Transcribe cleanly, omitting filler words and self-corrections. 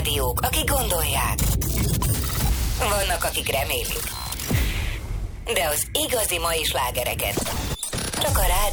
rádiók, akik gondolják. Vannak, akik remélik. De az igazi mai slágereket csak a rádió